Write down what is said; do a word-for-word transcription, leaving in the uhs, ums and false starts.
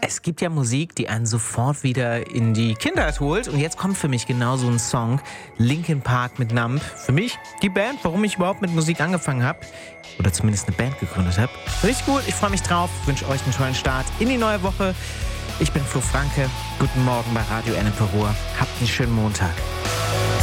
Es gibt ja Musik, die einen sofort wieder in die Kindheit holt. Und jetzt kommt für mich genau so ein Song, Linkin Park mit Numb. Für mich die Band, warum ich überhaupt mit Musik angefangen habe. Oder zumindest eine Band gegründet habe. Richtig gut, ich freue mich drauf. Wünsche euch einen tollen Start in die neue Woche. Ich bin Flo Franke. Guten Morgen bei Radio Ennepe Ruhr. Habt einen schönen Montag.